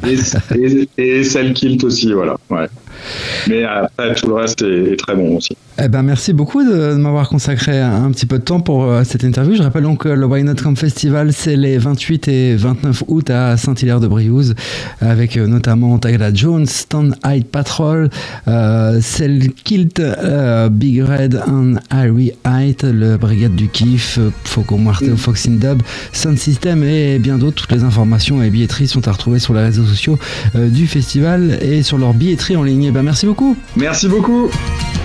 Et Cell Kilt aussi, voilà. Ouais. Mais après, tout le reste est très bon aussi. Eh ben, merci beaucoup de m'avoir consacré un petit peu de temps pour cette interview. Je rappelle donc que le Why Not Camp Festival, c'est les 28 et 29 août à Saint-Hilaire-de-Briouze, avec notamment Tagada Jones, Stone Eye Patrol, Cell Kilt, Big Red and Harry Height, le Brigade du Kiff, Foco Muerte, Fox in Dub, Sound System et bien d'autres. Toutes les informations et billetteries sont à retrouver sur les réseaux sociaux du festival et sur leur billetterie en ligne. Eh ben, merci beaucoup. Merci beaucoup.